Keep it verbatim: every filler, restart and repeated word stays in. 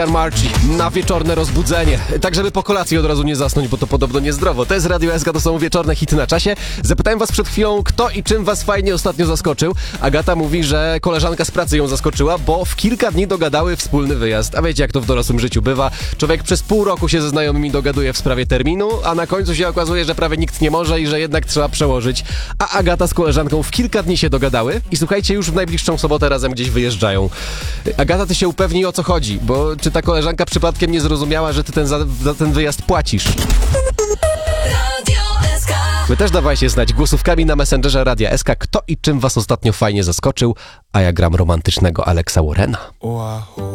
Marci na wieczorne rozbudzenie. Tak, żeby po kolacji od razu nie zasnąć, bo to podobno niezdrowo. To jest Radio S K, to są wieczorne hity na czasie. Zapytałem was przed chwilą, kto i czym was fajnie ostatnio zaskoczył. Agata mówi, że koleżanka z pracy ją zaskoczyła, bo w kilka dni dogadały wspólny wyjazd. A wiecie, jak to w dorosłym życiu bywa. Człowiek przez pół roku się ze znajomymi dogaduje w sprawie terminu, a na końcu się okazuje, że prawie nikt nie może i że jednak trzeba przełożyć. A Agata z koleżanką w kilka dni się dogadały i słuchajcie, już w najbliższą sobotę razem gdzieś wyjeżdżają. Agata, ty się upewnij, o co chodzi, bo czy ta koleżanka przypadkiem nie zrozumiała, że ty ten za, za ten wyjazd płacisz? Wy też dawajcie znać głosówkami na Messengerze Radia S K, kto i czym was ostatnio fajnie zaskoczył, a ja gram romantycznego Alexa Warrena.